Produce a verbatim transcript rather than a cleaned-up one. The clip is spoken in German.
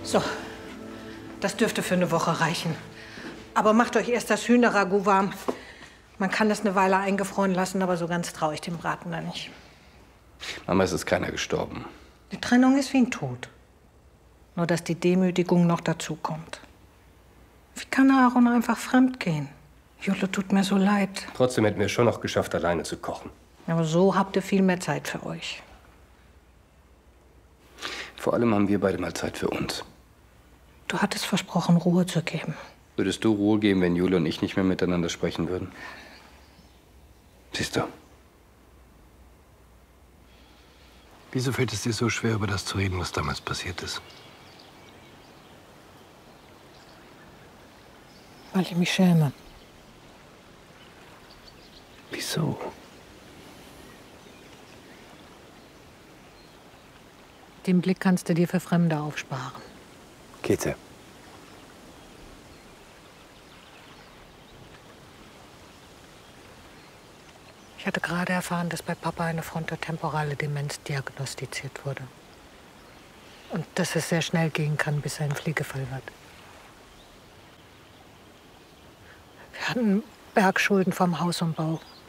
So, das dürfte für eine Woche reichen. Aber macht euch erst das Hühnerragout warm. Man kann das eine Weile eingefroren lassen, aber so ganz traue ich dem Braten da nicht. Mama, es ist keiner gestorben. Die Trennung ist wie ein Tod. Nur, dass die Demütigung noch dazukommt. Wie kann Aaron einfach fremd gehen? Jule tut mir so leid. Trotzdem hätten wir es schon noch geschafft, alleine zu kochen. Aber so habt ihr viel mehr Zeit für euch. Vor allem haben wir beide mal Zeit für uns. Du hattest versprochen, Ruhe zu geben. Würdest du Ruhe geben, wenn Jule und ich nicht mehr miteinander sprechen würden? Siehst du? Wieso fällt es dir so schwer, über das zu reden, was damals passiert ist? Weil ich mich schäme. Wieso? Den Blick kannst du dir für Fremde aufsparen. Käthe. Ich hatte gerade erfahren, dass bei Papa eine frontotemporale Demenz diagnostiziert wurde. Und dass es sehr schnell gehen kann, bis er ein Pflegefall wird. Wir hatten Bergschulden vom Hausumbau.